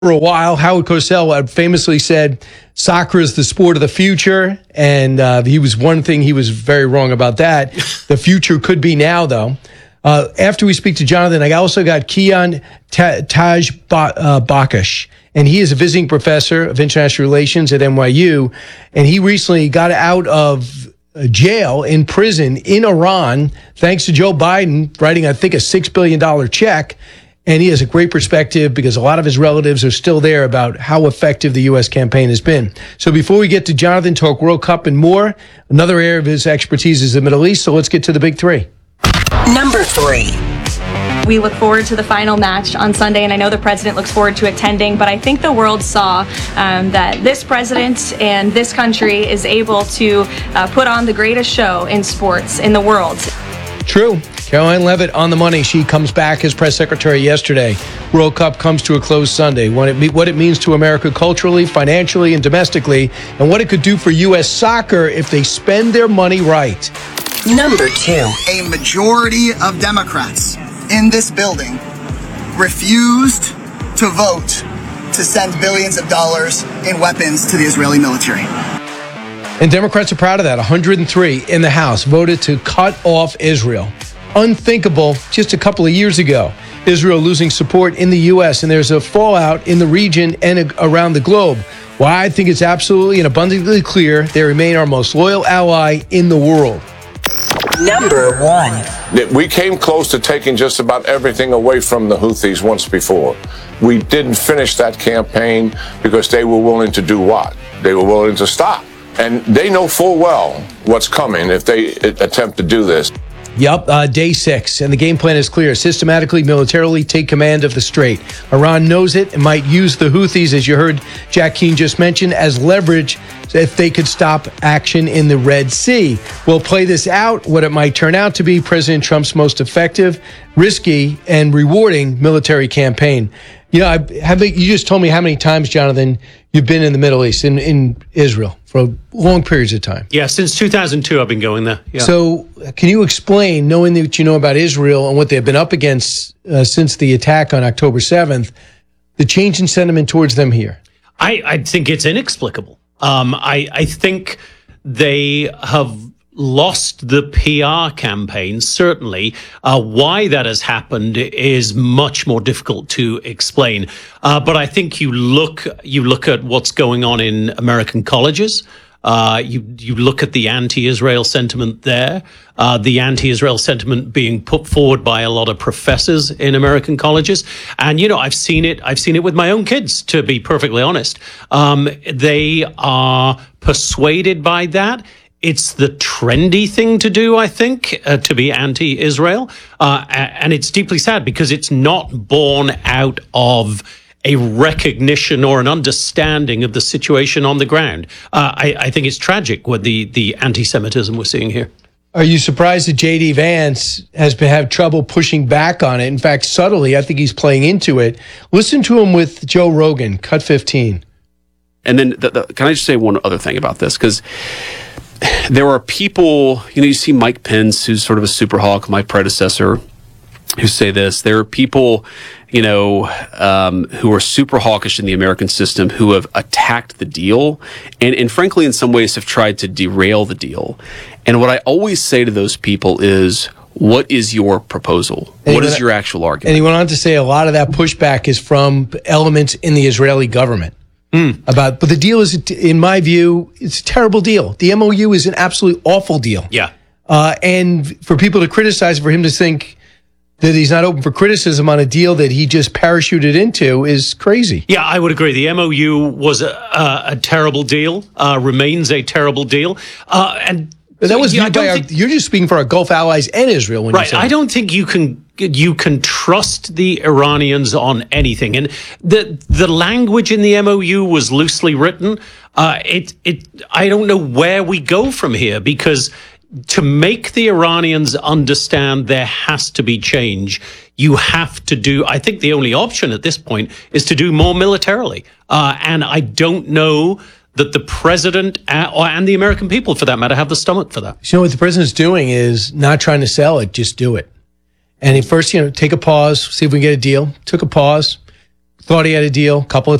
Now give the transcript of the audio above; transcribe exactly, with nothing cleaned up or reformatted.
For a while, Howard Cosell famously said soccer is the sport of the future, and uh, he was one thing he was very wrong about that. The future could be now, though. Uh, after we speak to Jonathan, I also got Kian Ta- Taj ba- uh, Bakash, and he is a visiting professor of international relations at N Y U, and he recently got out of jail in prison in Iran, thanks to Joe Biden writing, I think, a six billion dollars check. And he has a great perspective because a lot of his relatives are still there about how effective the U S campaign has been. So before we get to Jonathan, talk World Cup and more, another area of his expertise is the Middle East. So let's get to the big three. Number three. We look forward to the final match on Sunday, and I know the president looks forward to attending, but I think the world saw um, that this president and this country is able to uh, put on the greatest show in sports in the world. True. Caroline Leavitt on the money. She comes back as press secretary yesterday. World Cup comes to a close Sunday. What it, what it means to America culturally, financially, and domestically, and what it could do for U S soccer if they spend their money right. Number two. A majority of Democrats in this building refused to vote to send billions of dollars in weapons to the Israeli military. And Democrats are proud of that. one hundred three in the House voted to cut off Israel. Unthinkable just a couple of years ago. Israel losing support in the U S, and there's a fallout in the region and around the globe. Well, I think it's absolutely and abundantly clear they remain our most loyal ally in the world. Number one. We came close to taking just about everything away from the Houthis once before. We didn't finish that campaign because they were willing to do what? They were willing to stop. And they know full well what's coming if they attempt to do this. Yep, uh, day six, and the game plan is clear. Systematically, militarily take command of the Strait. Iran knows it and might use the Houthis, as you heard Jack Keane just mention, as leverage if they could stop action in the Red Sea. We'll play this out, what it might turn out to be President Trump's most effective, risky, and rewarding military campaign. You know, I have, you just told me how many times, Jonathan, you've been in the Middle East, in, in Israel, for long periods of time. Yeah, since two thousand two, I've been going there. Yeah. So can you explain, knowing that you know about Israel and what they've been up against uh, since the attack on October seventh, the change in sentiment towards them here? I, I think it's inexplicable. Um, I, I think they have lost the P R campaign, certainly. Uh, why that has happened is much more difficult to explain. Uh, but I think you look you look at what's going on in American colleges. Uh, you you look at the anti-Israel sentiment there, uh, the anti-Israel sentiment being put forward by a lot of professors in American colleges, and you know I've seen it. I've seen it with my own kids. To be perfectly honest, um, they are persuaded by that. It's the trendy thing to do, I think, uh, to be anti-Israel. Uh, and it's deeply sad because it's not born out of a recognition or an understanding of the situation on the ground. Uh, I, I think it's tragic what the, the anti-Semitism we're seeing here. Are you surprised that J D Vance has been, had trouble pushing back on it? In fact, subtly, I think he's playing into it. Listen to him with Joe Rogan, cut fifteen. And then the, the, can I just say one other thing about this? Because there are people, you know, you see Mike Pence, who's sort of a super hawk, my predecessor, who say this. There are people, you know, um, who are super hawkish in the American system who have attacked the deal and, and frankly, in some ways have tried to derail the deal. And what I always say to those people is, what is your proposal? And what is went, your actual argument? And he went on to say a lot of that pushback is from elements in the Israeli government. Mm. About, but the deal is, in my view, it's a terrible deal. The M O U is an absolutely awful deal. Yeah. Uh, and for people to criticize, for him to think that he's not open for criticism on a deal that he just parachuted into is crazy. Yeah, I would agree. The M O U was a, a, a terrible deal, uh, remains a terrible deal. Uh, and But that was yeah, viewed by our, think, you're just speaking for our Gulf allies and Israel. When right. you say I don't think you can you can trust the Iranians on anything. And the the language in the M O U was loosely written. Uh, it it I don't know where we go from here, because to make the Iranians understand there has to be change, you have to do, I think the only option at this point is to do more militarily. Uh, and I don't know that the president and the American people, for that matter, have the stomach for that. You know what the president's doing is not trying to sell it, just do it. And he first, you know, take a pause, see if we can get a deal. Took a pause, thought he had a deal. A couple of